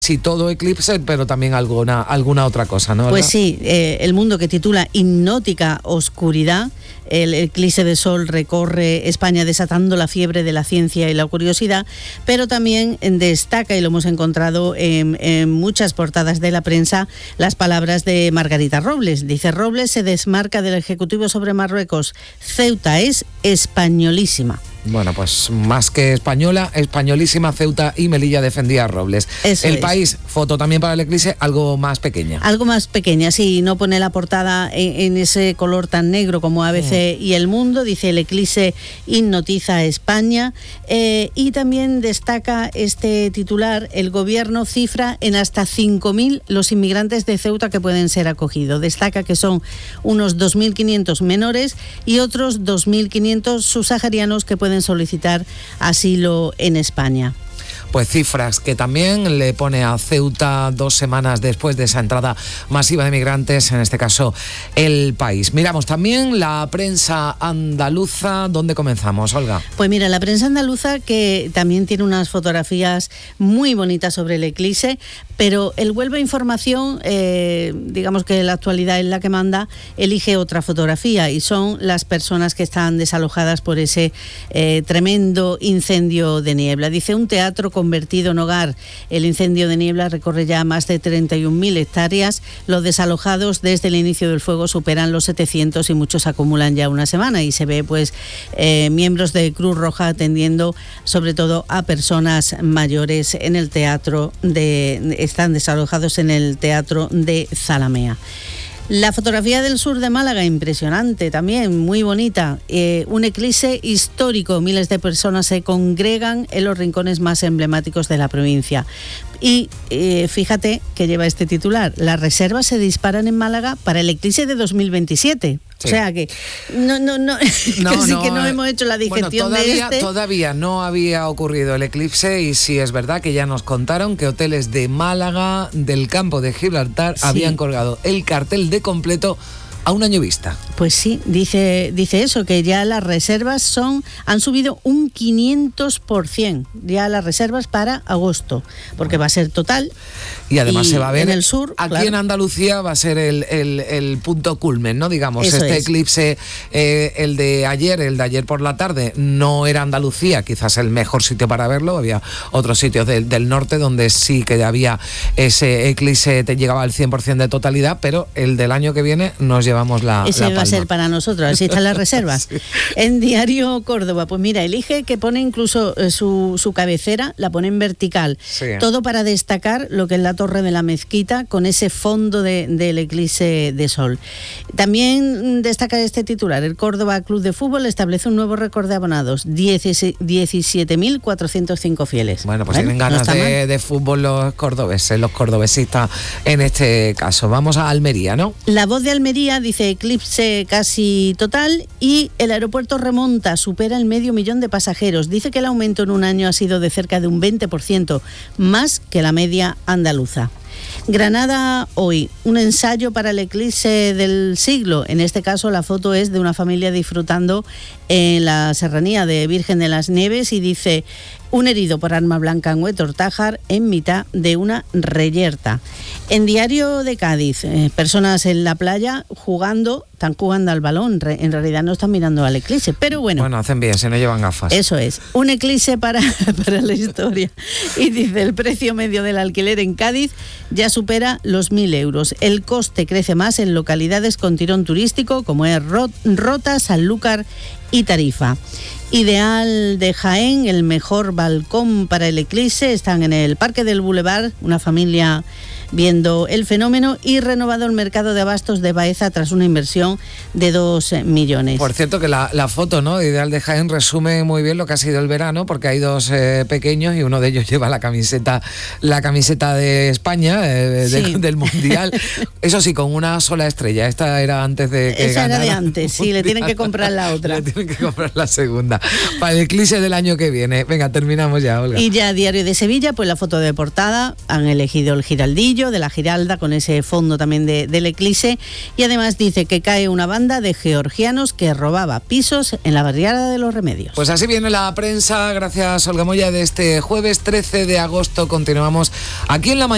Sí, todo eclipse, pero también alguna otra cosa, ¿no? Pues sí, El Mundo, que titula Hipnótica Oscuridad. El eclipse de sol recorre España desatando la fiebre de la ciencia y la curiosidad, pero también destaca, y lo hemos encontrado en muchas portadas de la prensa, las palabras de Margarita Robles. Dice: Robles se desmarca del Ejecutivo sobre Marruecos. Ceuta es españolísima. Bueno, pues más que española, españolísima. Ceuta y Melilla defendía a Robles. El País, foto también para el eclipse, algo más pequeña. Algo más pequeña, sí, no pone la portada en ese color tan negro como ABC y El Mundo. Dice: el eclipse hipnotiza a España. Y también destaca este titular: el gobierno cifra en hasta 5.000 los inmigrantes de Ceuta que pueden ser acogidos. Destaca que son unos 2.500 menores y otros 2.500 subsaharianos que pueden solicitar asilo en España. Pues cifras que también le pone a Ceuta 2 semanas después de esa entrada masiva de migrantes, en este caso El País. Miramos también la prensa andaluza. ¿Dónde comenzamos, Olga? Pues mira, la prensa andaluza, que también tiene unas fotografías muy bonitas sobre el eclipse, pero el Huelva Información, digamos que la actualidad es la que manda, elige otra fotografía, y son las personas que están desalojadas por ese tremendo incendio de niebla. Dice: un teatro convertido en hogar. El incendio de niebla recorre ya más de 31.000 hectáreas. Los desalojados desde el inicio del fuego superan los 700 y muchos acumulan ya una semana, y se ve pues miembros de Cruz Roja atendiendo sobre todo a personas mayores en el teatro están desalojados en el teatro de Zalamea. La fotografía del sur de Málaga, impresionante también, muy bonita. Un eclipse histórico. Miles de personas se congregan en los rincones más emblemáticos de la provincia. Y fíjate que lleva este titular: las reservas se disparan en Málaga para el eclipse de 2027. Sí. O sea que que no hemos hecho la digestión Todavía no había ocurrido el eclipse, y sí es verdad que ya nos contaron que hoteles de Málaga, del campo de Gibraltar, habían colgado el cartel de completo a un año vista. Pues sí, dice eso, que ya las reservas han subido un 500%, ya las reservas para agosto, porque va a ser total. Y además se va a ver en el sur. Aquí claro. En Andalucía va a ser el punto culmen, ¿no? Digamos, eso este es. Eclipse, el de ayer por la tarde, no era Andalucía quizás el mejor sitio para verlo. Había otros sitios del norte donde sí que había ese eclipse, te llegaba al 100% de totalidad, pero el del año que viene nos llevamos la Ese palma. Va a ser para nosotros, así están las reservas. Sí. En Diario Córdoba, pues mira, elige que pone incluso su cabecera, la pone en vertical. Sí. Todo para destacar lo que es la torre de la mezquita con ese fondo del eclipse de sol. También destaca este titular: el Córdoba Club de Fútbol establece un nuevo récord de abonados, 17.405 fieles. Bueno, pues tienen ganas de fútbol los cordobesistas en este caso. Vamos a Almería, ¿no? La Voz de Almería dice: eclipse casi total y el aeropuerto remonta, supera el 500.000 de pasajeros. Dice que el aumento en un año ha sido de cerca de un 20%, más que la media andaluza. Granada Hoy, un ensayo para el eclipse del siglo. En este caso la foto es de una familia disfrutando en la serranía de Virgen de las Nieves, y dice: un herido por arma blanca en Huetortájar en mitad de una reyerta. En Diario de Cádiz, personas en la playa están jugando al balón, en realidad no están mirando al eclipse, pero bueno. Bueno, hacen bien, si no llevan gafas. Eso es, un eclipse para la historia. Y dice: el precio medio del alquiler en Cádiz ya supera los 1.000 euros. El coste crece más en localidades con tirón turístico como es Rota, Sanlúcar y Tarifa. Ideal de Jaén, el mejor balcón para el eclipse. Están en el Parque del Boulevard, una familia viendo el fenómeno, y renovado el mercado de abastos de Baeza tras una inversión de 2 millones. Por cierto que la foto, ¿no?, de Ideal de Jaén resume muy bien lo que ha sido el verano, porque hay dos pequeños y uno de ellos lleva la camiseta de España, del Mundial. Eso sí, con una sola estrella. Esta era antes de que Esa ganara. Era de antes, sí, le tienen que comprar la otra. Le tienen que comprar la segunda. Para el eclipse del año que viene. Venga, terminamos ya, Olga. Y ya Diario de Sevilla, pues la foto de portada, han elegido el Giraldillo de la Giralda con ese fondo también del eclipse, y además dice que cae una banda de georgianos que robaba pisos en la barriada de Los Remedios. Pues así viene la prensa, gracias Olga Moya, de este jueves 13 de agosto. Continuamos aquí en la mañana.